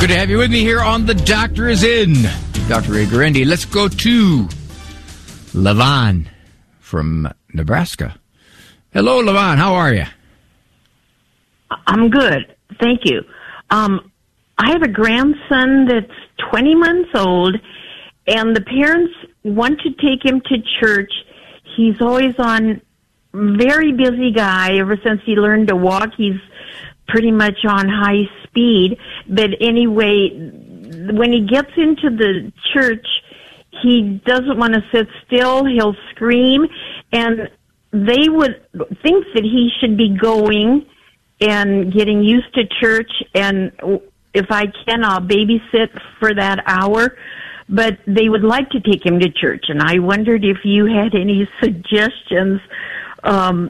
Good to have you with me here on The Doctor Is In. Dr. Ray Guarendi. Let's go to Levon from Nebraska. Hello, Levon. How are you? I'm good. Thank you. I have a grandson that's 20 months old, and the parents want to take him to church. He's always on, very busy guy. Ever since he learned to walk, he's pretty much on high speed. But anyway, when he gets into the church, he doesn't want to sit still. He'll scream, and they would think that he should be going and getting used to church, and if I can, I'll babysit for that hour. But they would like to take him to church, and I wondered if you had any suggestions, how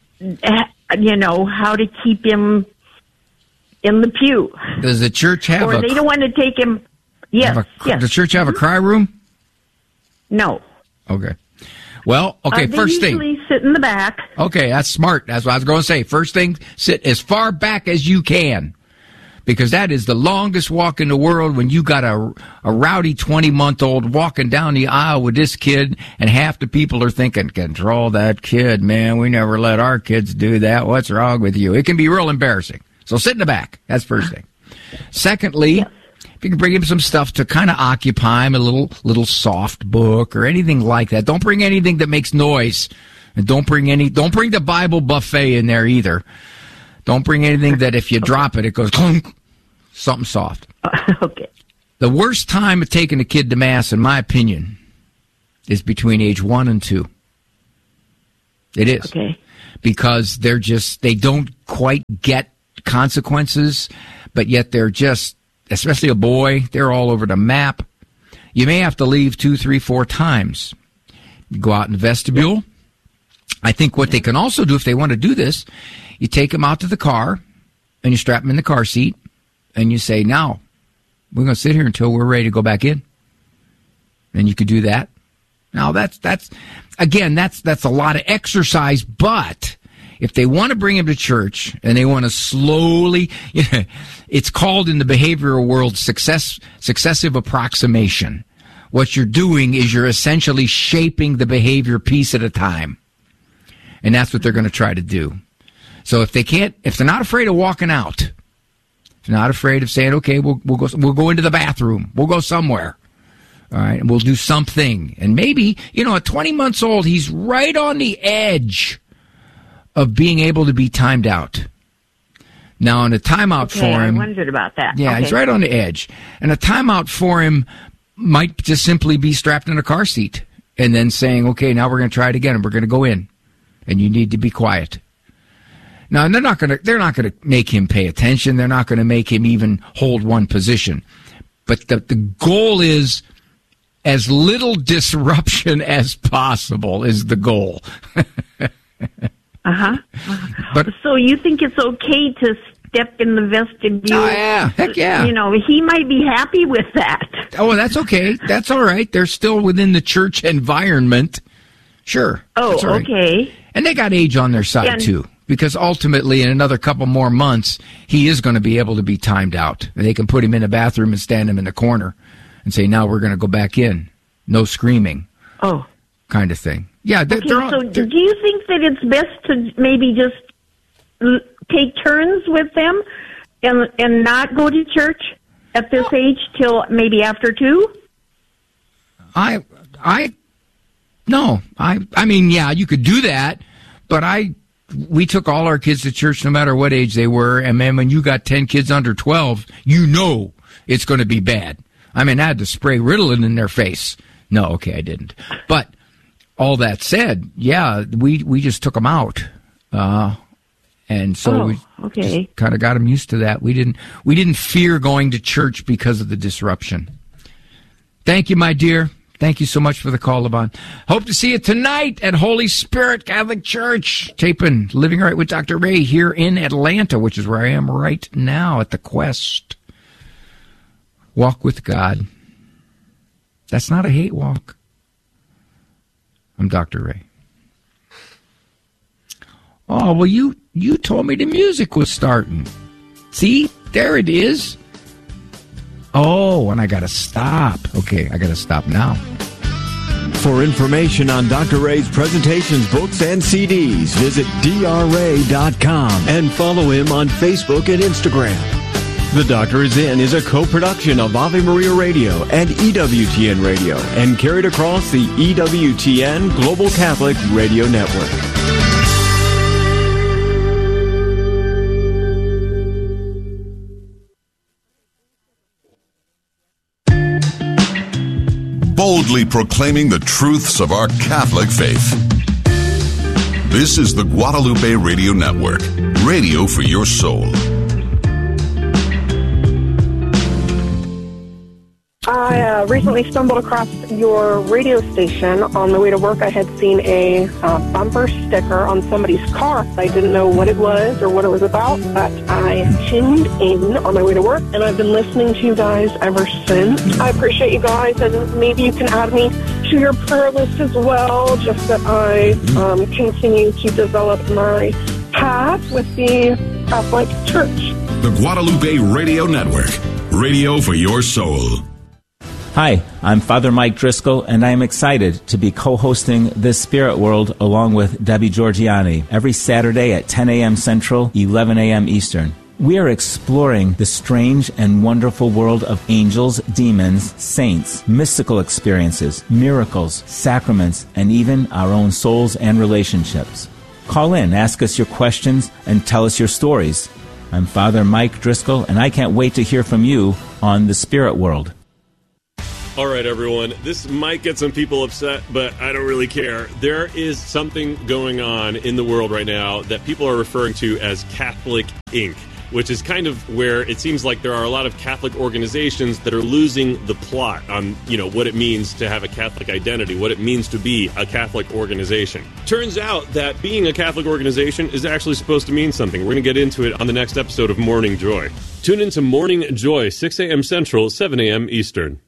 to keep him in the pew. Does the church have Or they don't want to take him. Yes, yes. Does the church have a cry room? No. Okay. Well, okay, first thing. They usually sit in the back. Okay, that's smart. That's what I was going to say. First thing, sit as far back as you can. Because that is the longest walk in the world when you got a rowdy 20-month-old walking down the aisle with this kid, and half the people are thinking, control that kid, man. We never let our kids do that. What's wrong with you? It can be real embarrassing. So sit in the back. That's first thing. Secondly, yes. If you can bring him some stuff to kind of occupy him, a little soft book or anything like that. Don't bring anything that makes noise. And don't bring the Bible buffet in there either. Don't bring anything that if you drop it, it goes clunk. Something soft. Okay. The worst time of taking a kid to Mass, in my opinion, is between age 1 and 2. It is. Okay. Because they don't quite get consequences, but yet they're just, especially a boy, they're all over the map. You may have to leave 2, 3, 4 times. You go out in the vestibule. Yep. I think what they can also do, if they want to do this, you take them out to the car and you strap them in the car seat and you say, now, we're going to sit here until we're ready to go back in. And you could do that. Now, that's a lot of exercise, but if they want to bring him to church and they want to slowly, it's called in the behavioral world successive approximation. What you're doing is you're essentially shaping the behavior piece at a time. And that's what they're going to try to do. So if they're not afraid of walking out, if they're not afraid of saying, okay, we'll go into the bathroom, we'll go somewhere. All right, and we'll do something. And maybe, at 20 months old, he's right on the edge of being able to be timed out. Now, in a timeout for him... I wondered about that. Yeah, okay. He's right on the edge. And a timeout for him might just simply be strapped in a car seat and then saying, okay, now we're going to try it again, and we're going to go in, and you need to be quiet. Now, they're not going to make him pay attention. They're not going to make him even hold one position. But the goal is as little disruption as possible is the goal. Uh-huh. But so you think it's okay to step in the vestibule? Oh, yeah. Heck yeah. He might be happy with that. Oh, that's okay. That's all right. They're still within the church environment. Sure. Oh, right. Okay. And they got age on their side, too. Because ultimately, in another couple more months, he is going to be able to be timed out. They can put him in a bathroom and stand him in the corner and say, now we're going to go back in. No screaming. Oh. Kind of thing. Yeah. Do you think that it's best to maybe just take turns with them and not go to church at this age till maybe after 2? No. I mean, yeah, you could do that, but we took all our kids to church no matter what age they were, and man, when you got 10 kids under 12, it's going to be bad. I mean, I had to spray Ritalin in their face. No, okay, I didn't. But all that said, yeah, we just took them out. And so we just kind of got them used to that. We didn't fear going to church because of the disruption. Thank you, my dear. Thank you so much for the call, Levon. Hope to see you tonight at Holy Spirit Catholic Church. Taping Living Right with Dr. Ray here in Atlanta, which is where I am right now at the Quest. Walk with God. That's not a hate walk. I'm Dr. Ray. Oh, well, you told me the music was starting. See? There it is. Oh, and I got to stop. Okay, I got to stop now. For information on Dr. Ray's presentations, books, and CDs, visit drray.com and follow him on Facebook and Instagram. The Doctor is In is a co-production of Ave Maria Radio and EWTN Radio and carried across the EWTN Global Catholic Radio Network. Boldly proclaiming the truths of our Catholic faith. This is the Guadalupe Radio Network, radio for your soul. I recently stumbled across your radio station. On my way to work, I had seen a bumper sticker on somebody's car. I didn't know what it was or what it was about, but I tuned in on my way to work, and I've been listening to you guys ever since. I appreciate you guys, and maybe you can add me to your prayer list as well, just that I continue to develop my path with the Catholic Church. The Guadalupe Radio Network, radio for your soul. Hi, I'm Father Mike Driscoll, and I am excited to be co-hosting This Spirit World along with Debbie Georgiani every Saturday at 10 a.m. Central, 11 a.m. Eastern. We are exploring the strange and wonderful world of angels, demons, saints, mystical experiences, miracles, sacraments, and even our own souls and relationships. Call in, ask us your questions, and tell us your stories. I'm Father Mike Driscoll, and I can't wait to hear from you on The Spirit World. All right, everyone, this might get some people upset, but I don't really care. There is something going on in the world right now that people are referring to as Catholic Inc., which is kind of where it seems like there are a lot of Catholic organizations that are losing the plot on, what it means to have a Catholic identity, what it means to be a Catholic organization. Turns out that being a Catholic organization is actually supposed to mean something. We're going to get into it on the next episode of Morning Joy. Tune into Morning Joy, 6 a.m. Central, 7 a.m. Eastern.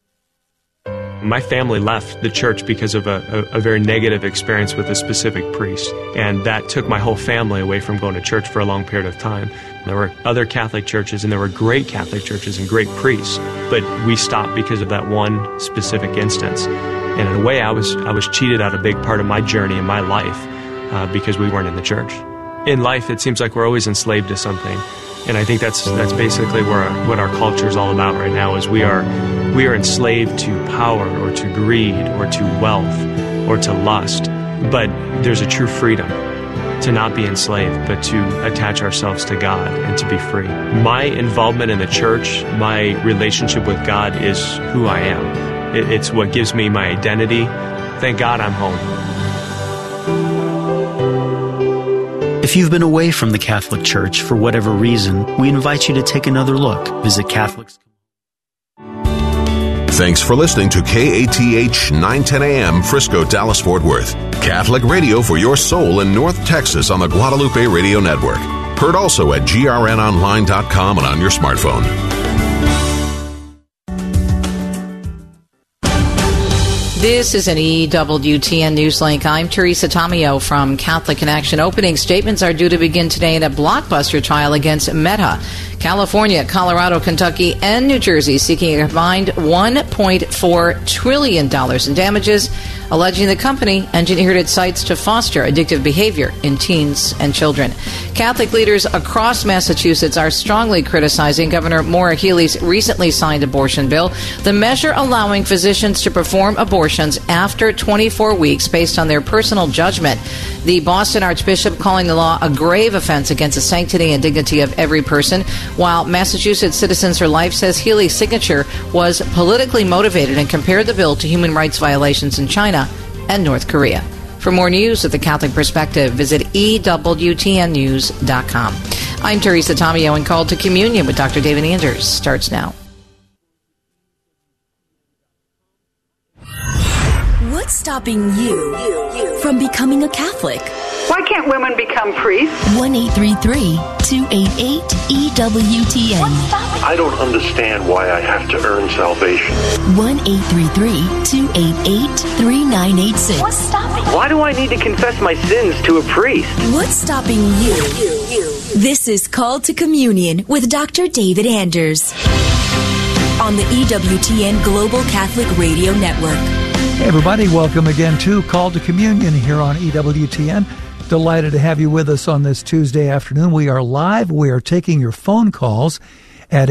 My family left the church because of a very negative experience with a specific priest, and that took my whole family away from going to church for a long period of time. There were other Catholic churches, and there were great Catholic churches and great priests, but we stopped because of that one specific instance. And in a way, I was cheated out a big part of my journey in my life because we weren't in the church. In life, it seems like we're always enslaved to something. And I think that's basically what our culture is all about right now, is we are enslaved to power or to greed or to wealth or to lust. But there's a true freedom to not be enslaved, but to attach ourselves to God and to be free. My involvement in the church, my relationship with God is who I am. It's what gives me my identity. Thank God I'm home. If you've been away from the Catholic Church for whatever reason, we invite you to take another look. Visit Catholics. Thanks for listening to KATH 910 AM Frisco, Dallas, Fort Worth. Catholic radio for your soul in North Texas on the Guadalupe Radio Network. Heard also at grnonline.com and on your smartphone. This is an EWTN Newslink. I'm Teresa Tomeo from Catholic in Action. Opening statements are due to begin today in a blockbuster trial against Meta. California, Colorado, Kentucky, and New Jersey seeking a combined $1.4 trillion in damages, alleging the company engineered its sites to foster addictive behavior in teens and children. Catholic leaders across Massachusetts are strongly criticizing Governor Maura Healey's recently signed abortion bill, the measure allowing physicians to perform abortions after 24 weeks based on their personal judgment. The Boston Archbishop calling the law a grave offense against the sanctity and dignity of every person, while Massachusetts Citizens for Life says Healey's signature was politically motivated and compared the bill to human rights violations in China and North Korea. For more news of the Catholic Perspective, visit EWTNnews.com. I'm Teresa Tomeo, and Called to Communion with Dr. David Anders starts now. What's stopping you from becoming a Catholic? Why can't women become priests? 1-833-288-EWTN. I don't understand why I have to earn salvation. 1-833-288-3986. What's stopping you? Why do I need to confess my sins to a priest? What's stopping you? This is Called to Communion with Dr. David Anders. on the EWTN Global Catholic Radio Network. Hey everybody, welcome again to Call to Communion here on EWTN. Delighted to have you with us on this Tuesday afternoon. We are live. We are taking your phone calls at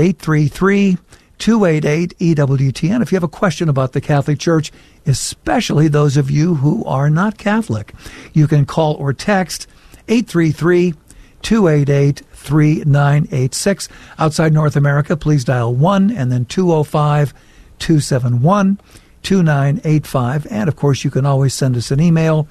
833-288-EWTN. If you have a question about the Catholic Church, especially those of you who are not Catholic, you can call or text 833-288-3986. Outside North America, please dial 1 and then 205-271-2985. And, of course, you can always send us an email,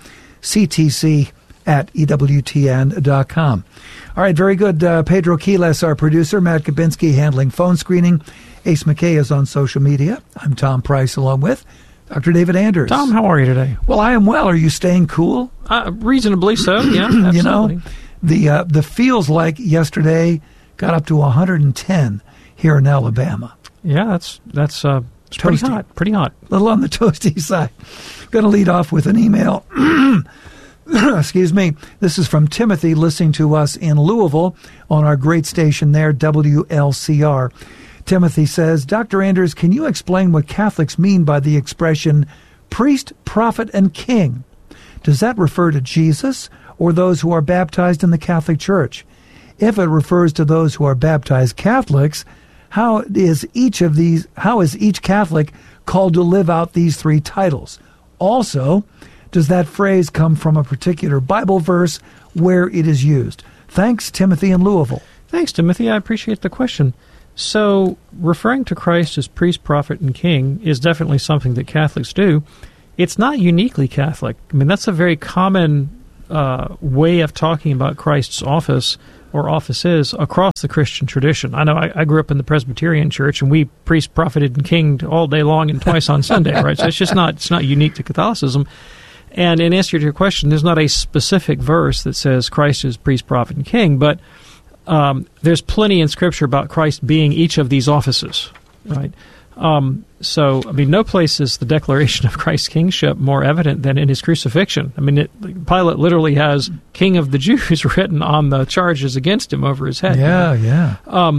ctc@ewtn.com. All right, very good. Pedro Quiles, our producer, Matt Kabinski handling phone screening. Ace McKay is on social media. I'm Tom Price, along with Dr. David Anders. Tom, how are you today? Well, I am well. Are you staying cool? Reasonably so, yeah, absolutely. You know, the feels like yesterday got up to 110 here in Alabama. Yeah, that's pretty hot. Pretty hot. A little on the toasty side. Going to lead off with an email. Excuse me. This is from Timothy, listening to us in Louisville on our great station there, WLCR. Timothy says, Dr. Anders, can you explain what Catholics mean by the expression priest, prophet, and king? Does that refer to Jesus or those who are baptized in the Catholic Church? If it refers to those who are baptized Catholics, how is each Catholic called to live out these three titles? Also, does that phrase come from a particular Bible verse where it is used? Thanks, Timothy in Louisville. Thanks, Timothy. I appreciate the question. So, referring to Christ as priest, prophet, and king is definitely something that Catholics do. It's not uniquely Catholic. I mean, that's a very common way of talking about Christ's office or offices across the Christian tradition. I know I grew up in the Presbyterian Church, and we priest, propheted, and kinged all day long and twice on Sunday, right? So it's not unique to Catholicism. And in answer to your question, there's not a specific verse that says Christ is priest, prophet, and king, but there's plenty in Scripture about Christ being each of these offices, right? So, I mean, no place is the declaration of Christ's kingship more evident than in his crucifixion. I mean, Pilate literally has King of the Jews written on the charges against him over his head. Yeah.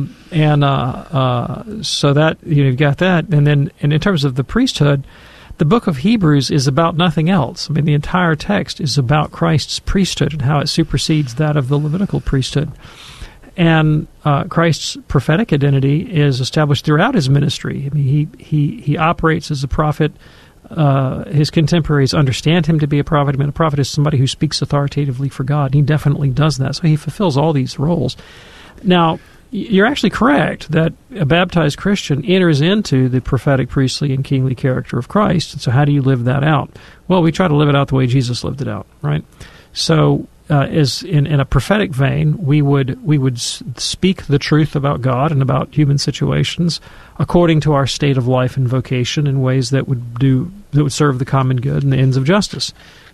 So that, you've got that. And then, and in terms of the priesthood, the book of Hebrews is about nothing else. I mean, the entire text is about Christ's priesthood and how it supersedes that of the Levitical priesthood. And Christ's prophetic identity is established throughout his ministry. I mean, he operates as a prophet. His contemporaries understand him to be a prophet. I mean, a prophet is somebody who speaks authoritatively for God. He definitely does that. So he fulfills all these roles. Now, you're actually correct that a baptized Christian enters into the prophetic, priestly, and kingly character of Christ. And so how do you live that out? Well, we try to live it out the way Jesus lived it out, right? So as in a prophetic vein, we would speak the truth about God and about human situations according to our state of life and vocation in ways that would serve the common good and the ends of justice.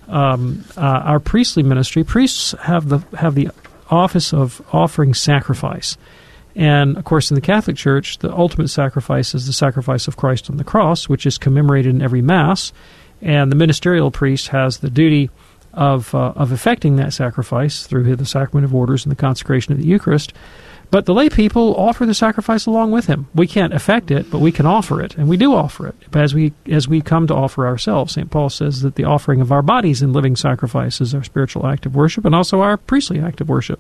Our priestly ministry, priests have the office of offering sacrifice. And, of course, in the Catholic Church, the ultimate sacrifice is the sacrifice of Christ on the cross, which is commemorated in every Mass. And the ministerial priest has the duty of effecting that sacrifice through the sacrament of orders and the consecration of the Eucharist. But the lay people offer the sacrifice along with him. We can't effect it, but we can offer it, and we do offer it as we come to offer ourselves. St. Paul says that the offering of our bodies in living sacrifice is our spiritual act of worship and also our priestly act of worship.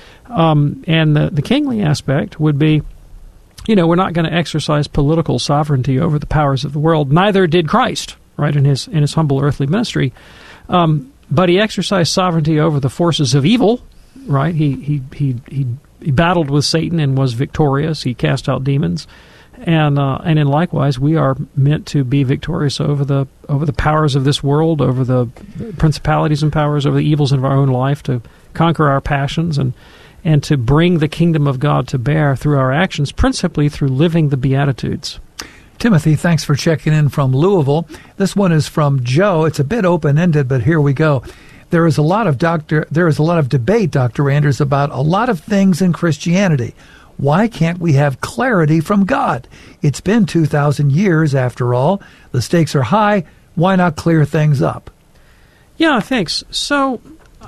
And the kingly aspect would be, we're not going to exercise political sovereignty over the powers of the world. Neither did Christ, right, in his humble earthly ministry. But he exercised sovereignty over the forces of evil, right? He battled with Satan and was victorious. He cast out demons, and in likewise, we are meant to be victorious over the powers of this world, over the principalities and powers, over the evils of our own life, to conquer our passions and to bring the kingdom of God to bear through our actions, principally through living the Beatitudes. Timothy, thanks for checking in from Louisville. This one is from Joe. It's a bit open-ended, but here we go. There is a lot of debate, Dr. Anders, about a lot of things in Christianity. Why can't we have clarity from God? It's been 2,000 years, after all. The stakes are high. Why not clear things up? Yeah, thanks. So,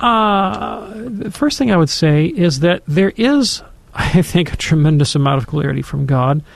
the first thing I would say is that there is, I think, a tremendous amount of clarity from God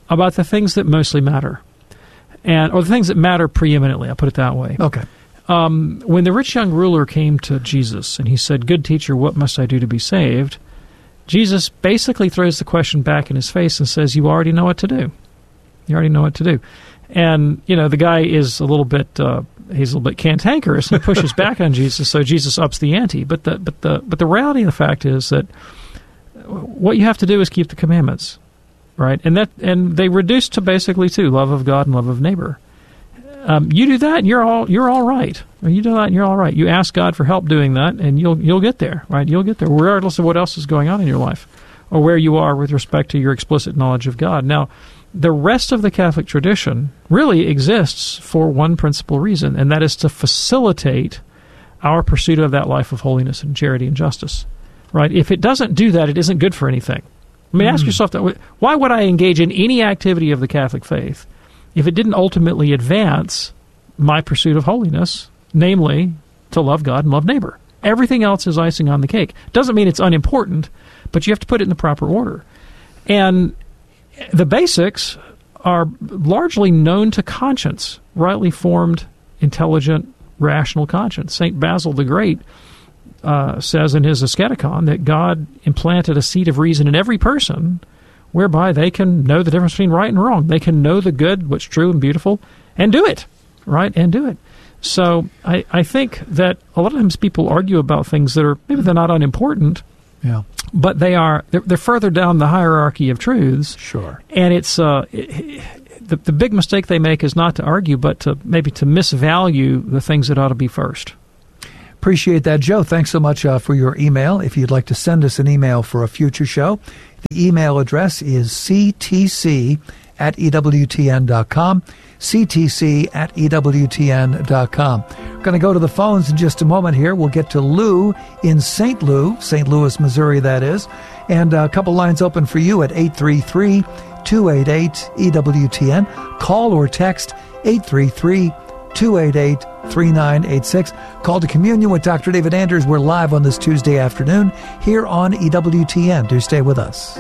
about the things that mostly matter, or the things that matter preeminently. I'll put it that way. Okay. When the rich young ruler came to Jesus and he said, "Good teacher, what must I do to be saved?" Jesus basically throws the question back in his face and says, "You already know what to do. You already know what to do." And, the guy is a little bit cantankerous and pushes back on Jesus, so Jesus ups the ante. But the reality of the fact is that what you have to do is keep the commandments, right? And they reduce to basically two: love of God and love of neighbor. You do that, and you're all right. You do that, and you're all right. You ask God for help doing that, and you'll get there, right? You'll get there, regardless of what else is going on in your life, or where you are with respect to your explicit knowledge of God. Now, the rest of the Catholic tradition really exists for one principal reason, and that is to facilitate our pursuit of that life of holiness and charity and justice, right? If it doesn't do that, it isn't good for anything. I mean, ask yourself, why would I engage in any activity of the Catholic faith if it didn't ultimately advance my pursuit of holiness, namely to love God and love neighbor? Everything else is icing on the cake. Doesn't mean it's unimportant, but you have to put it in the proper order. And the basics are largely known to conscience, rightly formed, intelligent, rational conscience. St. Basil the Great says in his Asceticon that God implanted a seed of reason in every person whereby they can know the difference between right and wrong. They can know the good, what's true and beautiful, and do it, right? And do it. So I think that a lot of times people argue about things that are, maybe they're not unimportant, yeah, but they're further down the hierarchy of truths. Sure. And it's the big mistake they make is not to argue, but to misvalue the things that ought to be first. Appreciate that, Joe. Thanks so much for your email. If you'd like to send us an email for a future show, the email address is ctc@ewtn.com, ctc@ewtn.com. We're going to go to the phones in just a moment here. We'll get to Lou in St. Louis, Missouri, that is. And a couple lines open for you at 833-288-EWTN. Call or text 833-288-3986. Call to Communion with Dr. David Anders. We're live on this Tuesday afternoon here on EWTN. Do stay with us.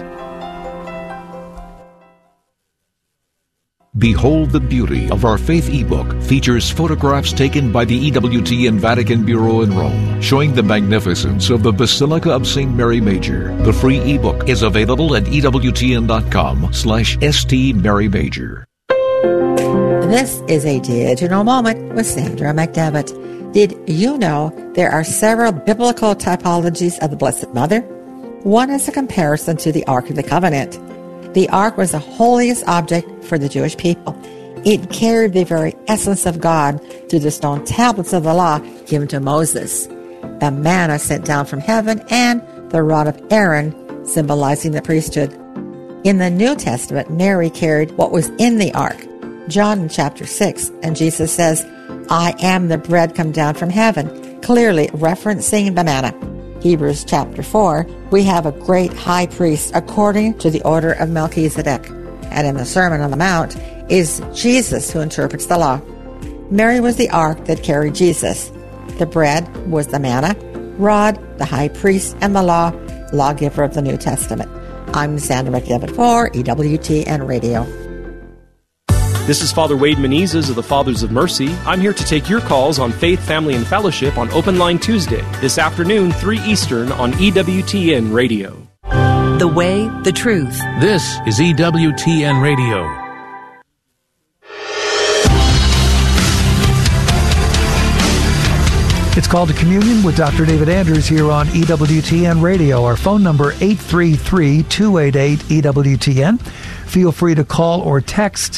Behold the Beauty of Our Faith ebook features photographs taken by the EWTN Vatican Bureau in Rome, showing the magnificence of the Basilica of St. Mary Major. The free ebook is available at EWTN.com/ST Mary Major. This is a digital moment with Sandra McDevitt. Did you know there are several biblical typologies of the Blessed Mother? One is a comparison to the Ark of the Covenant. The Ark was the holiest object for the Jewish people. It carried the very essence of God through the stone tablets of the law given to Moses, the manna sent down from heaven, and the rod of Aaron symbolizing the priesthood. In the New Testament, Mary carried what was in the Ark. John chapter 6, and Jesus says, "I am the bread come down from heaven," clearly referencing the manna. Hebrews chapter 4, we have a great high priest according to the order of Melchizedek. And in the Sermon on the Mount is Jesus who interprets the law. Mary was the ark that carried Jesus. The bread was the manna, rod, the high priest, and the law, lawgiver of the New Testament. I'm Sandra McDevitt for EWTN Radio. This is Father Wade Menezes of the Fathers of Mercy. I'm here to take your calls on faith, family, and fellowship on Open Line Tuesday, this afternoon, 3 Eastern on EWTN Radio. The way, the truth. This is EWTN Radio. It's called to Communion with Dr. David Anders here on EWTN Radio. Our phone number 833-288-EWTN. Feel free to call or text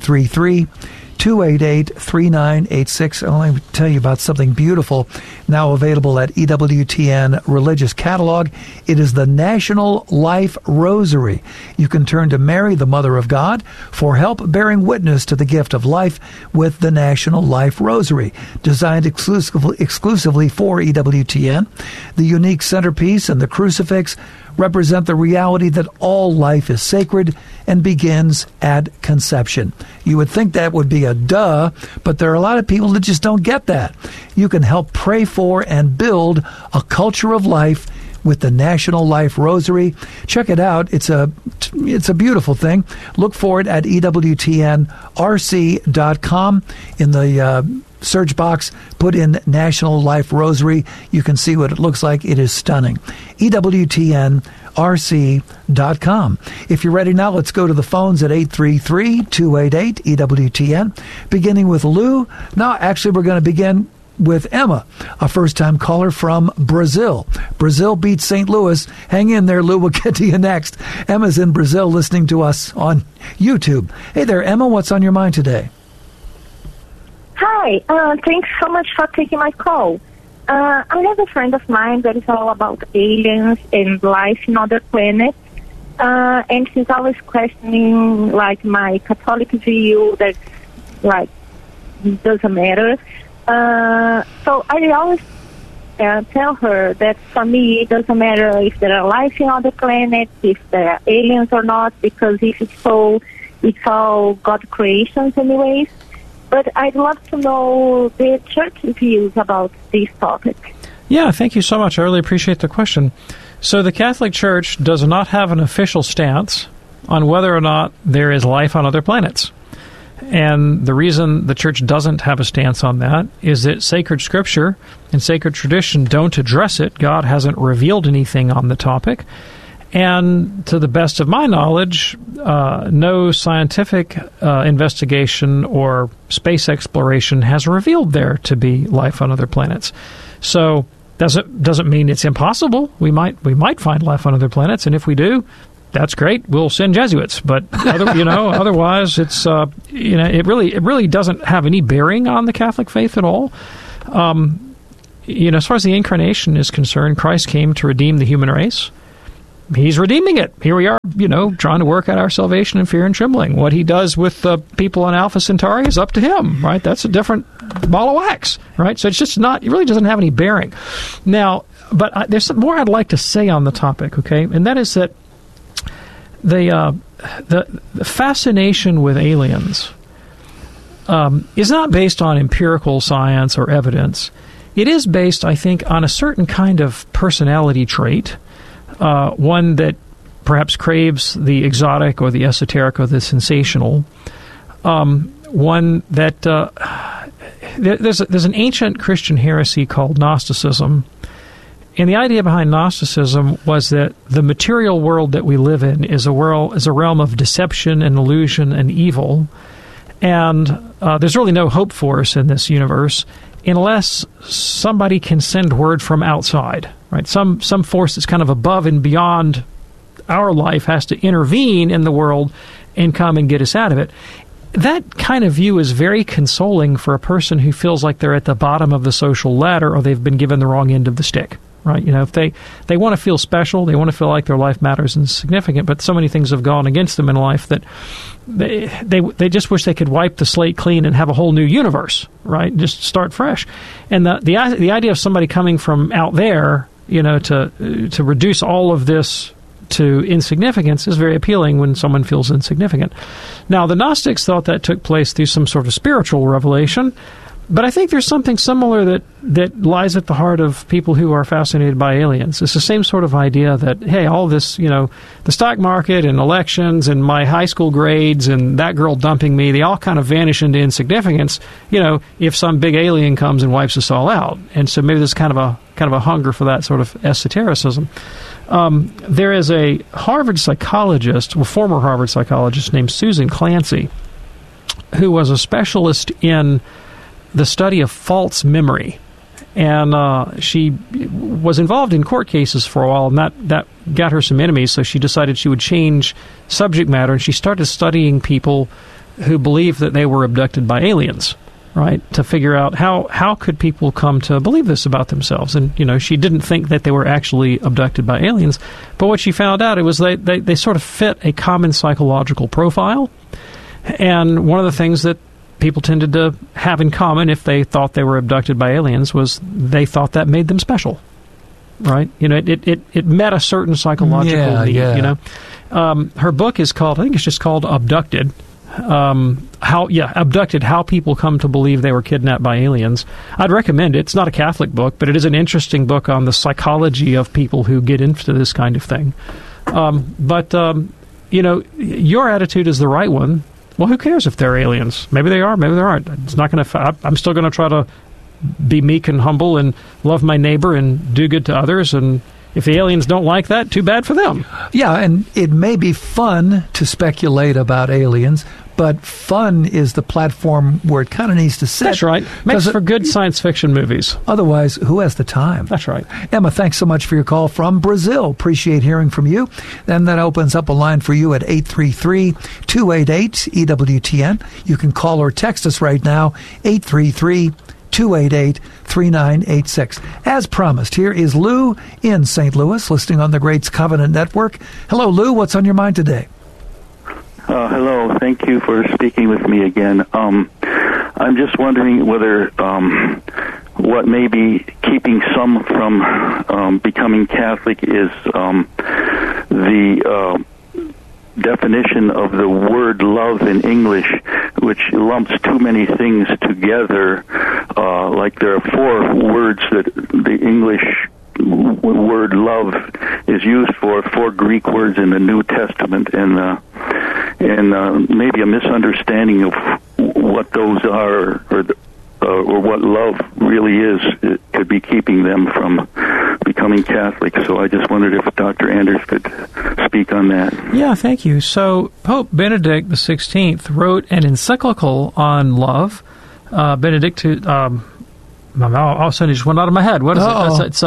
833-288-3986. And let me tell you about something beautiful now available at EWTN Religious Catalog. It is the National Life Rosary. You can turn to Mary, the Mother of God, for help bearing witness to the gift of life with the National Life Rosary. Designed exclusively for EWTN, the unique centerpiece and the crucifix represent the reality that all life is sacred and begins at conception. You would think that would be a duh, but there are a lot of people that just don't get that. You can help pray for and build a culture of life with the National Life Rosary. Check it out. It's a beautiful thing. Look for it at EWTNRC.com. In the search box, put in National Life Rosary. You can see what it looks like. It is stunning. EWTNRC.com. If you're ready now, let's go to the phones at 833-288-EWTN, beginning with Lou. Now, actually, we're going to begin with Emma, a first-time caller from Brazil. Brazil beats St. Louis. Hang in there, Lou. We'll get to you next. Emma's in Brazil listening to us on YouTube. Hey there, Emma. What's on your mind today? Hi. Thanks so much for taking my call. I have a friend of mine that is all about aliens and life in other planets. And she's always questioning, like, my Catholic view that, like, it doesn't matter. So I always tell her that for me it doesn't matter if there are life in other planets, if there are aliens or not, because if it's so, it's all God creations anyways. But I'd love to know the church's views about this topic. Yeah, thank you so much. I really appreciate the question. So the Catholic Church does not have an official stance on whether or not there is life on other planets. And the reason the Church doesn't have a stance on that is that sacred Scripture and sacred tradition don't address it. God hasn't revealed anything on the topic. And to the best of my knowledge, no scientific investigation or space exploration has revealed there to be life on other planets. So doesn't mean it's impossible. We might find life on other planets, and if we do, that's great. We'll send Jesuits. But otherwise, it's it really doesn't have any bearing on the Catholic faith at all. As far as the incarnation is concerned, Christ came to redeem the human race. He's redeeming it. Here we are, trying to work out our salvation in fear and trembling. What he does with the people on Alpha Centauri is up to him, right? That's a different ball of wax, right? So it's just it really doesn't have any bearing. Now, but there's some more I'd like to say on the topic, okay? And that is that the fascination with aliens is not based on empirical science or evidence. It is based, I think, on a certain kind of personality trait, one that perhaps craves the exotic or the esoteric or the sensational, one that there's an ancient Christian heresy called Gnosticism. And the idea behind Gnosticism was that the material world that we live in is a realm of deception and illusion and evil. And there's really no hope for us in this universe unless somebody can send word from outside, right? Some force that's kind of above and beyond our life has to intervene in the world and come and get us out of it. That kind of view is very consoling for a person who feels like they're at the bottom of the social ladder or they've been given the wrong end of the stick, right? If they want to feel special, they want to feel like their life matters and is significant, but so many things have gone against them in life that they just wish they could wipe the slate clean and have a whole new universe, right? Just start fresh. And the idea of somebody coming from out there, to reduce all of this to insignificance is very appealing when someone feels insignificant. Now, the Gnostics thought that took place through some sort of spiritual revelation, but I think there's something similar that lies at the heart of people who are fascinated by aliens. It's the same sort of idea that, hey, all this, the stock market and elections and my high school grades and that girl dumping me, they all kind of vanish into insignificance, if some big alien comes and wipes us all out. And so maybe there's kind of a hunger for that sort of esotericism. There is a Harvard psychologist, a former Harvard psychologist named Susan Clancy, who was a specialist in the study of false memory. And she was involved in court cases for a while, and that got her some enemies, so she decided she would change subject matter, and she started studying people who believed that they were abducted by aliens, right, to figure out how could people come to believe this about themselves. And, she didn't think that they were actually abducted by aliens, but what she found out, it was they sort of fit a common psychological profile. And one of the things that people tended to have in common if they thought they were abducted by aliens was they thought that made them special, right? It met a certain psychological need, Her book is called, I think it's just called Abducted, abducted, how people come to believe they were kidnapped by aliens. I'd recommend it. It's not a Catholic book, but it is an interesting book on the psychology of people who get into this kind of thing. Your attitude is the right one. Well, who cares if they're aliens? Maybe they are, maybe they aren't. It's not going to. I'm still going to try to be meek and humble and love my neighbor and do good to others. And if the aliens don't like that, too bad for them. Yeah, and it may be fun to speculate about aliens, but fun is the platform where it kind of needs to sit. That's right. Makes for good science fiction movies. Otherwise, who has the time? That's right. Emma, thanks so much for your call from Brazil. Appreciate hearing from you. Then that opens up a line for you at 833-288-EWTN. You can call or text us right now, 833-288-3986. As promised, here is Lou in St. Louis, listening on the Great Covenant Network. Hello, Lou. What's on your mind today? Hello. Thank you for speaking with me again. I'm just wondering whether what may be keeping some from becoming Catholic is the definition of the word love in English, which lumps too many things together. Like there are 4 words that the English word love is used for, 4 Greek words in the New Testament, and maybe a misunderstanding of what those are, or what love really is, it could be keeping them from becoming Catholic. So I just wondered if Dr. Anders could speak on that. Yeah, thank you. So Pope Benedict XVI wrote an encyclical on love. Benedictus, all of a sudden it just went out of my head. What is it? It's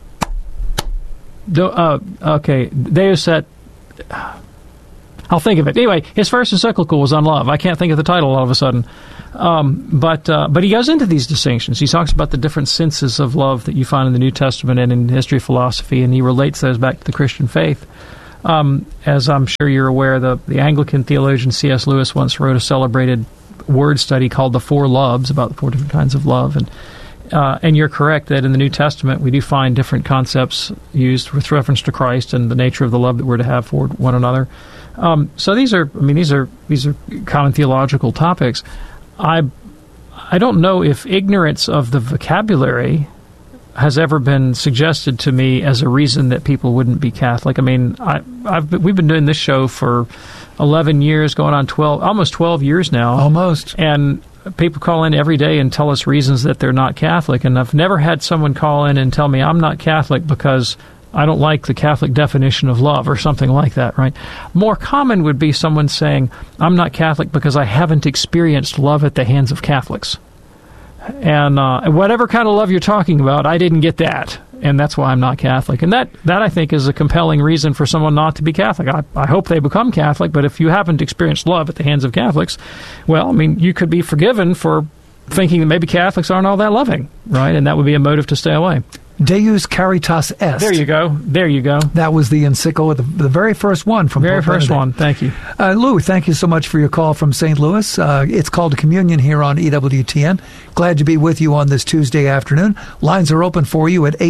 okay, Deus et... I'll think of it. Anyway, his first encyclical was on love. I can't think of the title all of a sudden. But he goes into these distinctions. He talks about the different senses of love that you find in the New Testament and in history of philosophy, and he relates those back to the Christian faith. As I'm sure you're aware, the Anglican theologian C.S. Lewis once wrote a celebrated word study called The Four Loves, about the 4 different kinds of love. And you're correct that in the New Testament we do find different concepts used with reference to Christ and the nature of the love that we're to have for one another. So these are common theological topics. I don't know if ignorance of the vocabulary has ever been suggested to me as a reason that people wouldn't be Catholic. I mean, we've been doing this show for 11 years, going on almost 12 years now. Almost. And people call in every day and tell us reasons that they're not Catholic. And I've never had someone call in and tell me I'm not Catholic because I don't like the Catholic definition of love or something like that, right? More common would be someone saying, I'm not Catholic because I haven't experienced love at the hands of Catholics. And whatever kind of love you're talking about, I didn't get that, and that's why I'm not Catholic. And that I think is a compelling reason for someone not to be Catholic. I hope they become Catholic, but if you haven't experienced love at the hands of Catholics, well, I mean, you could be forgiven for thinking that maybe Catholics aren't all that loving, right? And that would be a motive to stay away. Deus Caritas Est. There you go. That was the encyclical, the very first one from Very Pope first Benedict. one. Thank you. Lou, thank you so much for your call from St. Louis. It's called Communion here on EWTN. Glad to be with you on this Tuesday afternoon. Lines are open for you at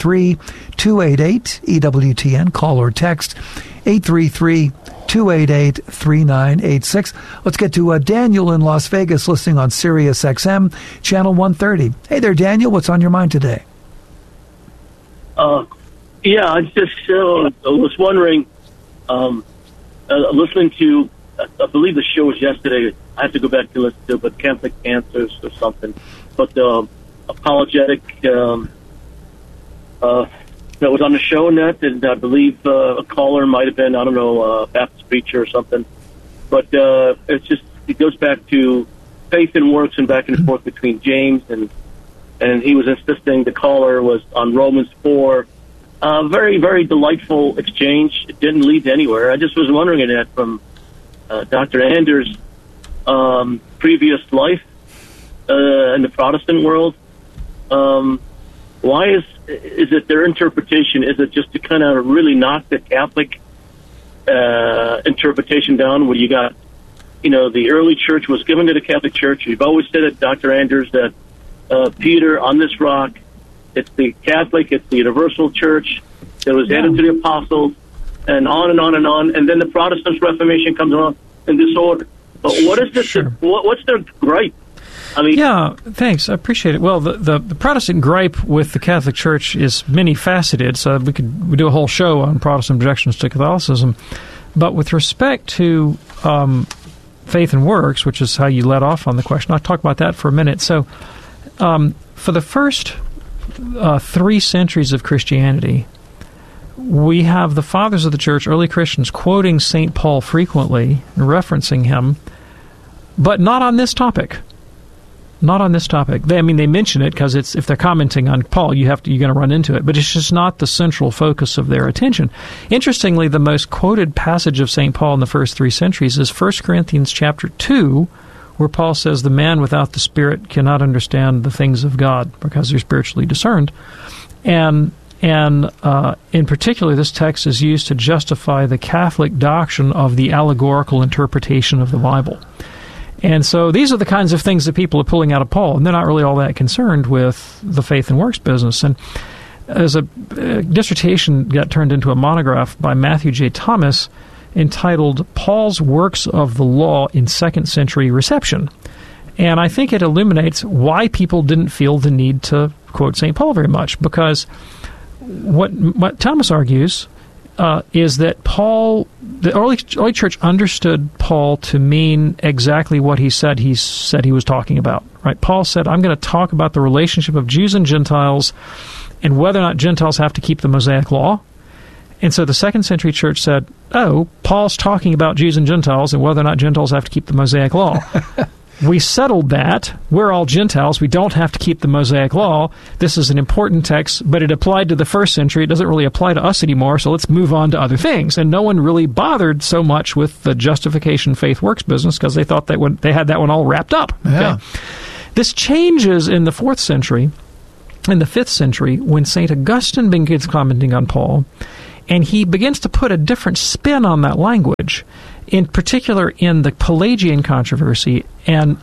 833-288-EWTN. Call or text 833-288-3986. Let's get to Daniel in Las Vegas listening on Sirius XM, Channel 130. Hey there, Daniel. What's on your mind today? Yeah, I just was wondering, listening to, I believe the show was yesterday. I have to go back to listen to it, but Catholic Answers or something. But apologetic that was on the show, and I believe a caller might have been, I don't know, a Baptist preacher or something. But it goes back to faith and works and back and forth between James and he was insisting, the caller was on Romans 4. Very, very delightful exchange. It didn't lead to anywhere. I just was wondering that from Dr. Anders' previous life in the Protestant world. Why is it their interpretation? Is it just to kind of really knock the Catholic interpretation down, where you got, the early church was given to the Catholic Church? You've always said it, Dr. Anders, that Peter on this rock, it's the Catholic, it's the universal church that was added to the apostles, and on and on and on. And then the Protestant Reformation comes along in disorder. What is this? Sure. What's their gripe? I mean, yeah, thanks. I appreciate it. Well, the Protestant gripe with the Catholic Church is many-faceted, so we do a whole show on Protestant objections to Catholicism. But with respect to faith and works, which is how you led off on the question, I'll talk about that for a minute. So for the first 3 centuries of Christianity, we have the fathers of the church, early Christians, quoting St. Paul frequently, referencing him, but not on this topic. Not on this topic. They mention it because if they're commenting on Paul, you're going to run into it. But it's just not the central focus of their attention. Interestingly, the most quoted passage of St. Paul in the first 3 centuries is 1 Corinthians chapter 2, where Paul says, "The man without the Spirit cannot understand the things of God because they're spiritually discerned." And in particular, this text is used to justify the Catholic doctrine of the allegorical interpretation of the Bible. And so these are the kinds of things that people are pulling out of Paul, and they're not really all that concerned with the faith and works business. And as a dissertation got turned into a monograph by Matthew J. Thomas entitled Paul's Works of the Law in Second Century Reception. And I think it illuminates why people didn't feel the need to quote St. Paul very much, because what Thomas argues is that the early church understood Paul to mean exactly what he said he was talking about. Right? Paul said, "I'm going to talk about the relationship of Jews and Gentiles and whether or not Gentiles have to keep the Mosaic law." And so the second century church said, "Oh, Paul's talking about Jews and Gentiles and whether or not Gentiles have to keep the Mosaic law." We settled that. We're all Gentiles. We don't have to keep the Mosaic law. This is an important text, but it applied to the first century. It doesn't really apply to us anymore, so let's move on to other things. And no one really bothered so much with the justification faith works business because they thought that they had that one all wrapped up. Yeah. Okay? This changes in the 4th century, in the 5th century, when St. Augustine begins commenting on Paul, and he begins to put a different spin on that language, in particular in the Pelagian controversy, and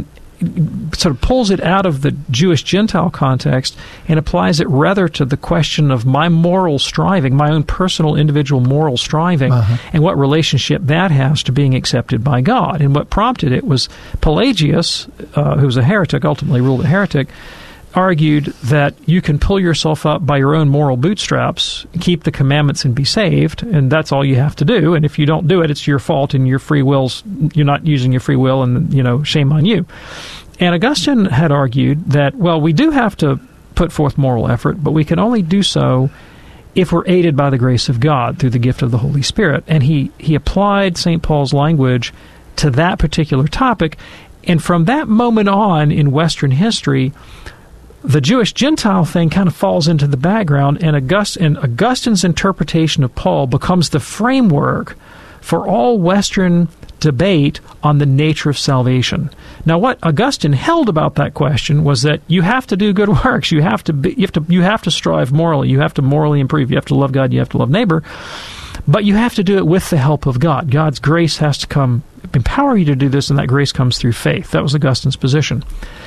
sort of pulls it out of the Jewish-Gentile context and applies it rather to the question of my moral striving, my own personal individual moral striving, and what relationship that has to being accepted by God. And what prompted it was Pelagius, who was a heretic, ultimately ruled a heretic, argued that you can pull yourself up by your own moral bootstraps, keep the commandments and be saved, and that's all you have to do. And if you don't do it, it's your fault, and your free will's, you're not using your free will, and shame on you. And Augustine had argued that, well, we do have to put forth moral effort, but we can only do so if we're aided by the grace of God through the gift of the Holy Spirit. And he applied St. Paul's language to that particular topic, and from that moment on in Western history, the Jewish-Gentile thing kind of falls into the background, and Augustine's interpretation of Paul becomes the framework for all Western debate on the nature of salvation. Now, what Augustine held about that question was that you have to do good works. You have to strive morally. You have to morally improve. You have to love God. You have to love neighbor. But you have to do it with the help of God. God's grace has to come, empower you to do this, and that grace comes through faith. That was Augustine's position.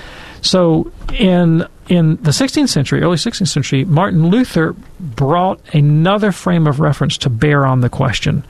So in the 16th century, early 16th century, Martin Luther brought another frame of reference to bear on the question.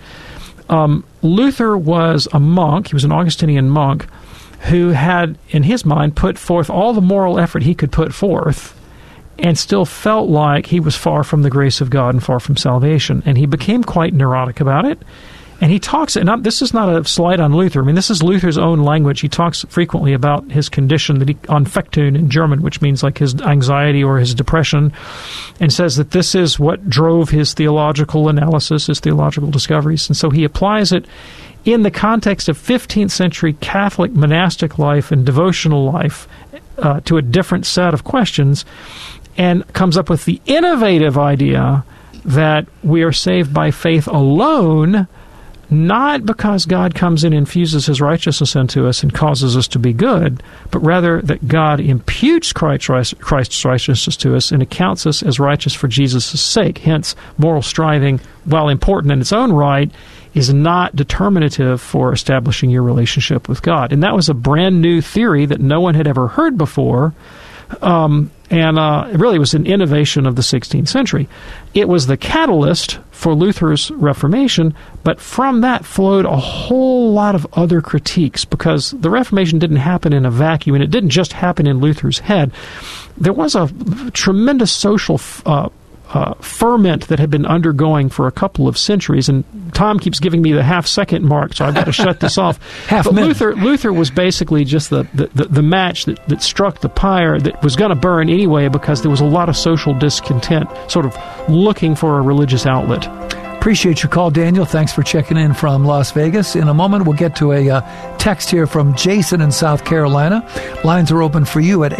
Luther was a monk. He was an Augustinian monk who had, in his mind, put forth all the moral effort he could put forth and still felt like he was far from the grace of God and far from salvation. And he became quite neurotic about it. And he talks, and this is not a slight on Luther. I mean, this is Luther's own language. He talks frequently about his condition, Anfechtung in German, which means like his anxiety or his depression, and says that this is what drove his theological analysis, his theological discoveries. And so he applies it in the context of 15th century Catholic monastic life and devotional life to a different set of questions, and comes up with the innovative idea that we are saved by faith alone, not because God comes in and infuses his righteousness into us and causes us to be good, but rather that God imputes Christ's righteousness to us and accounts us as righteous for Jesus' sake. Hence, moral striving, while important in its own right, is not determinative for establishing your relationship with God. And that was a brand new theory that no one had ever heard before. And it really was an innovation of the 16th century. It was the catalyst for Luther's Reformation, but from that flowed a whole lot of other critiques, because the Reformation didn't happen in a vacuum, and it didn't just happen in Luther's head. There was a tremendous social ferment that had been undergoing for a couple of centuries, and Tom keeps giving me the half-second mark, so I've got to shut this off. But Luther was basically just the match that struck the pyre that was going to burn anyway, because there was a lot of social discontent, sort of looking for a religious outlet. Appreciate your call, Daniel. Thanks for checking in from Las Vegas. In a moment, we'll get to a text here from Jason in South Carolina. Lines are open for you at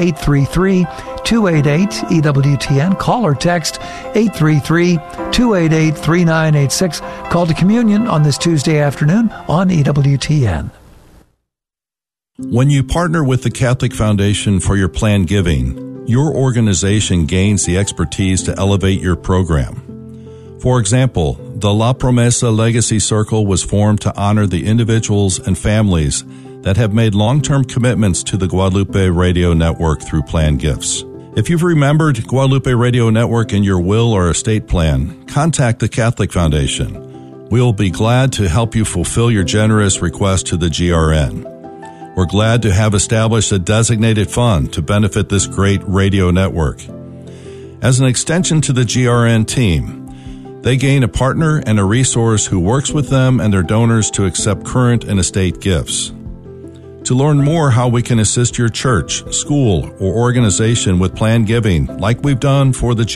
833-288-EWTN. Call or text 833-288-3986. Call to communion on this Tuesday afternoon on EWTN. When you partner with the Catholic Foundation for your planned giving, your organization gains the expertise to elevate your program. For example, the La Promesa Legacy Circle was formed to honor the individuals and families that have made long-term commitments to the Guadalupe Radio Network through planned gifts. If you've remembered Guadalupe Radio Network in your will or estate plan, contact the Catholic Foundation. We'll be glad to help you fulfill your generous request to the GRN. We're glad to have established a designated fund to benefit this great radio network. As an extension to the GRN team, they gain a partner and a resource who works with them and their donors to accept current and estate gifts. To learn more how we can assist your church, school, or organization with planned giving, like we've done for the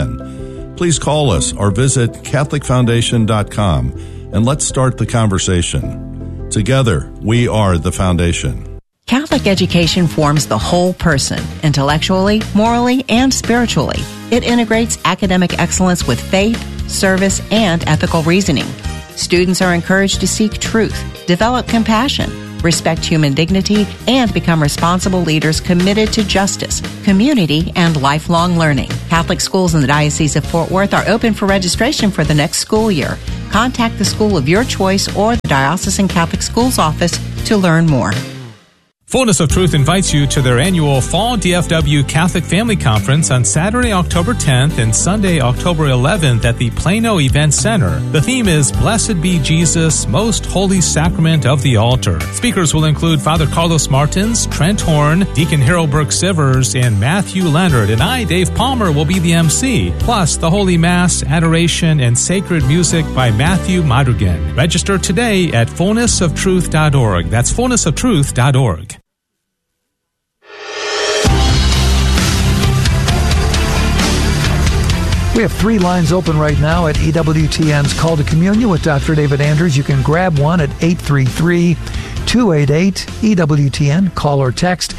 GRN, please call us or visit CatholicFoundation.com and let's start the conversation. Together, we are the Foundation. Catholic education forms the whole person, intellectually, morally, and spiritually. It integrates academic excellence with faith, service, and ethical reasoning. Students are encouraged to seek truth, develop compassion, respect human dignity, and become responsible leaders committed to justice, community, and lifelong learning. Catholic schools in the Diocese of Fort Worth are open for registration for the next school year. Contact the school of your choice or the Diocesan Catholic Schools Office to learn more. Fullness of Truth invites you to their annual Fall DFW Catholic Family Conference on Saturday, October 10th and Sunday, October 11th at the Plano Event Center. The theme is Blessed Be Jesus, Most Holy Sacrament of the Altar. Speakers will include Father Carlos Martins, Trent Horn, Deacon Harold Burke-Sivers, and Matthew Leonard. And I, Dave Palmer, will be the MC. Plus, the Holy Mass, Adoration, and Sacred Music by Matthew Madrigan. Register today at fullnessoftruth.org. That's fullnessoftruth.org. We have 3 lines open right now at EWTN's Call to Communion with Dr. David Anders. You can grab one at 833-288-EWTN. Call or text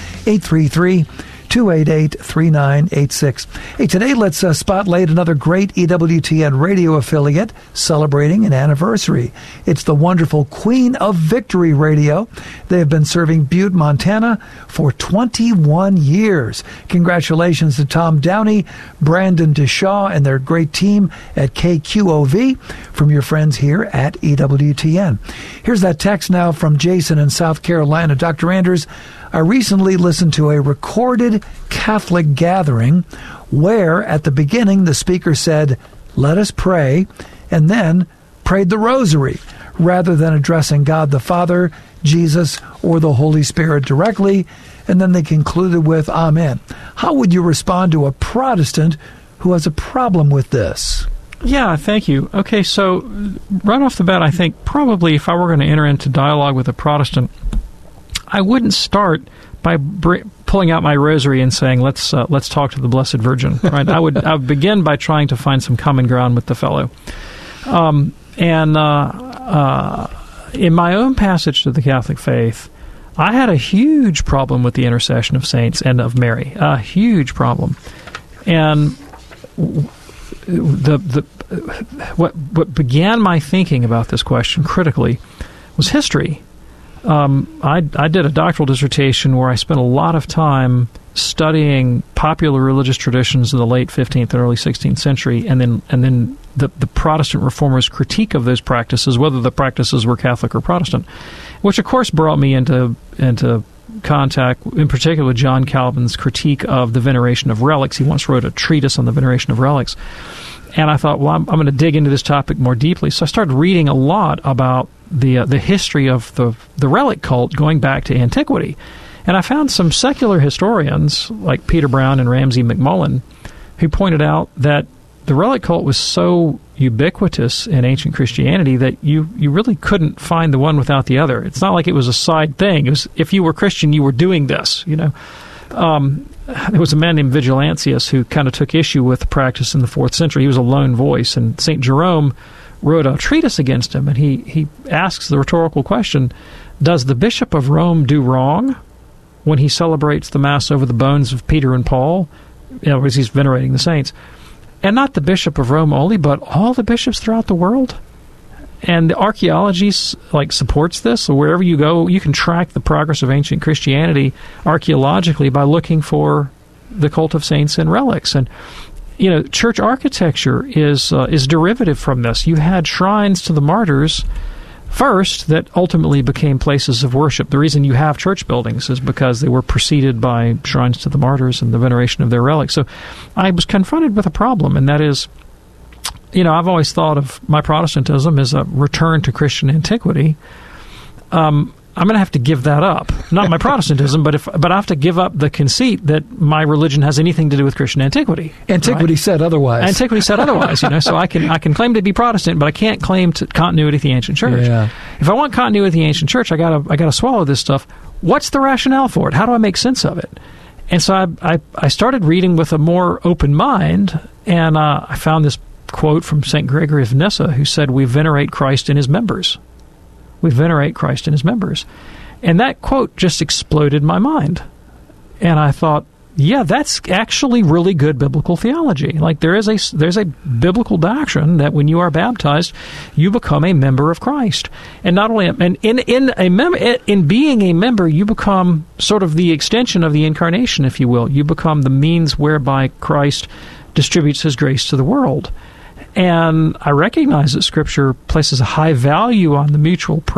833-288-3986. Hey, today let's spotlight another great EWTN radio affiliate celebrating an anniversary. It's the wonderful Queen of Victory Radio. They have been serving Butte, Montana for 21 years. Congratulations to Tom Downey, Brandon DeShaw, and their great team at KQOV from your friends here at EWTN. Here's that text now from Jason in South Carolina. Dr. Anders, I recently listened to a recorded Catholic gathering where at the beginning the speaker said, "Let us pray," and then prayed the rosary rather than addressing God the Father, Jesus, or the Holy Spirit directly, and then they concluded with Amen. How would you respond to a Protestant who has a problem with this? Yeah, thank you. Okay, so right off the bat, I think probably if I were going to enter into dialogue with a Protestant, I wouldn't start by pulling out my rosary and saying, let's talk to the Blessed Virgin. Right? I would begin by trying to find some common ground with the fellow. In my own passage to the Catholic faith, I had a huge problem with the intercession of saints and of Mary, a huge problem. And what began my thinking about this question critically was history. I did a doctoral dissertation where I spent a lot of time studying popular religious traditions of the late 15th and early 16th century, and then the Protestant reformers' critique of those practices, whether the practices were Catholic or Protestant, which of course brought me into contact, in particular with John Calvin's critique of the veneration of relics. He once wrote a treatise on the veneration of relics. And I thought, well, I'm going to dig into this topic more deeply. So I started reading a lot about the history of the relic cult going back to antiquity. And I found some secular historians, like Peter Brown and Ramsey McMullen, who pointed out that the relic cult was so ubiquitous in ancient Christianity that you really couldn't find the one without the other. It's not like it was a side thing. It was, if you were Christian, you were doing this, you know. There was a man named Vigilantius who kind of took issue with the practice in the 4th century. He was a lone voice, and St. Jerome wrote a treatise against him, and he asks the rhetorical question, does the Bishop of Rome do wrong when he celebrates the Mass over the bones of Peter and Paul? In other words, he's venerating the saints. And not the Bishop of Rome only, but all the bishops throughout the world. And the archaeology supports this. So wherever you go, you can track the progress of ancient Christianity archaeologically by looking for the cult of saints and relics. And you know, church architecture is derivative from this. You had shrines to the martyrs first that ultimately became places of worship. The reason you have church buildings is because they were preceded by shrines to the martyrs and the veneration of their relics. So I was confronted with a problem, and that is, you know, I've always thought of my Protestantism as a return to Christian antiquity. I'm going to have to give that up. Not my Protestantism, but I have to give up the conceit that my religion has anything to do with Christian antiquity. Antiquity said otherwise. Antiquity said otherwise. You know, so I can claim to be Protestant, but I can't claim continuity of the ancient church. Yeah. If I want continuity of the ancient church, I gotta swallow this stuff. What's the rationale for it? How do I make sense of it? And so I started reading with a more open mind, and I found this quote from St. Gregory of Nyssa, who said, "We venerate Christ in his members." We venerate Christ in his members. And that quote just exploded my mind. And I thought, yeah, that's actually really good biblical theology. Like there's a biblical doctrine that when you are baptized, you become a member of Christ. And not only in being a member, you become sort of the extension of the incarnation, if you will. You become the means whereby Christ distributes his grace to the world. And I recognize that Scripture places a high value on the mutual